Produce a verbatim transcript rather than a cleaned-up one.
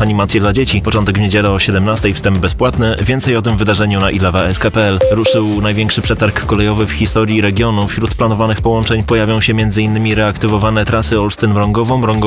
też animacje dla dzieci. Początek w niedzielę o siedemnastej, wstęp bezpłatny. Więcej o tym wydarzeniu na ilawa kropka es ka kropka pe el. Ruszył największy przetarg kolejowy w historii regionu. Wśród planowanych połączeń pojawią się m.in. reaktywowane trasy Olsztyn-Mrągowo, Mrągowo